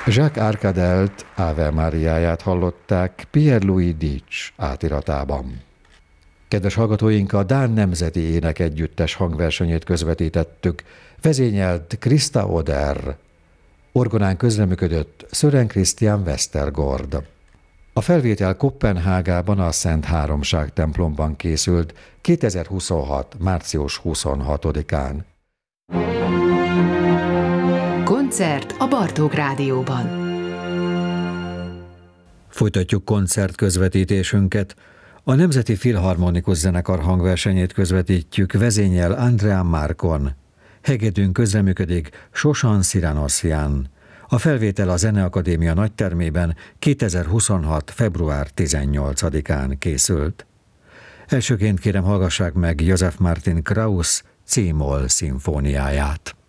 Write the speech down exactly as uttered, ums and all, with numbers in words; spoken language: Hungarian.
Jacques Arcadelt Ave Mariáját hallották Pierre-Louis Dietsch átiratában. Kedves hallgatóink, a Dán Nemzeti Énekegyüttes hangversenyét közvetítettük, vezényelt Krista Oder. Orgonán közreműködött Sören Christian Westergaard. A felvétel Koppenhágában a Szent Háromság templomban készült kétezer-huszonhat. március huszonhatodikán. Koncert a Bartók Rádióban. Folytatjuk koncert közvetítésünket. A Nemzeti Filharmonikus Zenekar hangversenyét közvetítjük, vezényel Andrea Marcon. Hegedűn közreműködik Sosan Siranossian. A felvétel a Zeneakadémia nagytermében kétezer-huszonhat. február tizennyolcadikán készült. Elsőként kérem, hallgassák meg Joseph Martin Krauss C-moll szimfóniáját.